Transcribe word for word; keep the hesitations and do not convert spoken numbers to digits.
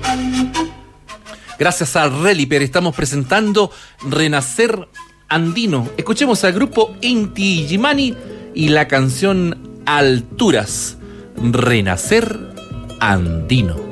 Gracias a Reliper estamos presentando Renacer Andino. Escuchemos al grupo Inti Illimani y la canción Alturas. Renacer Andino.